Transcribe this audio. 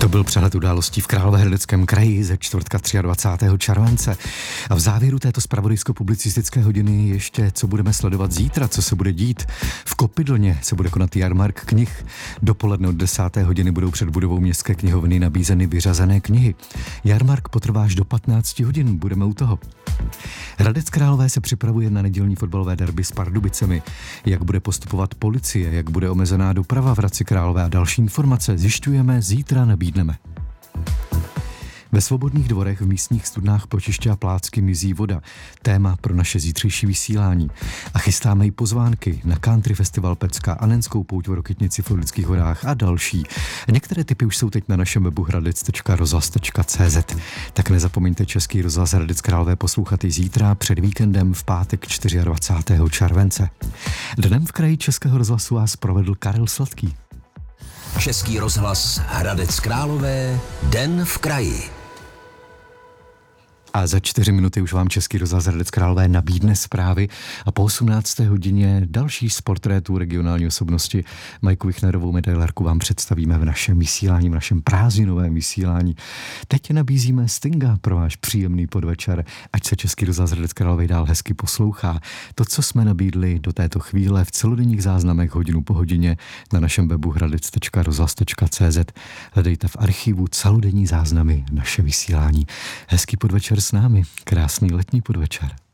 To byl přehled událostí v Královéhradeckém kraji ze čtvrtka 23. července. A v závěru této zpravodajsko-publicistické hodiny ještě, co budeme sledovat zítra, co se bude dít. V Kopidlně se bude konat jarmark knih. Dopoledne od 10. hodiny budou před budovou městské knihovny nabízeny vyřazené knihy. Jarmark potrvá až do 15 hodin, budeme u toho. Hradec Králové se připravuje na nedělní fotbalové derby s Pardubicemi. Jak bude postupovat policie, jak bude omezená doprava v Hradci Králové a další informace zjišťujeme, zítra nabídneme. Ve Svobodných dvorech v místních studnách Počiště a Plácky mizí voda. Téma pro naše zítřejší vysílání. A chystáme i pozvánky na Country Festival Pecka, Anenskou pouť v Rokytnici v Orlických horách a další. Některé typy už jsou teď na našem webu hradec.rozhlas.cz. Tak nezapomeňte Český rozhlas Hradec Králové poslouchat i zítra před víkendem v pátek 24. července. Dnem v kraji Českého rozhlasu vás provedl Karel Sladký. Český rozhlas Hradec Králové, den v kraji. A za 4 minuty už vám Český rozhlas Hradec Králové nabídne zprávy a po 18. hodině další z portrétů regionální osobnosti Majku Vichnerovou medailérku vám představíme v našem vysílání, v našem prázdninovém vysílání. Teď nabízíme Stinga pro váš příjemný podvečer, ať se Český rozhlas Hradec Králové dál hezky poslouchá. To, co jsme nabídli do této chvíle v celodenních záznamech hodinu po hodině na našem webu hradec.rozhlas.cz. Hledejte v archivu celodenní záznamy naše vysílání. Hezký podvečer s námi. Krásný letní podvečer.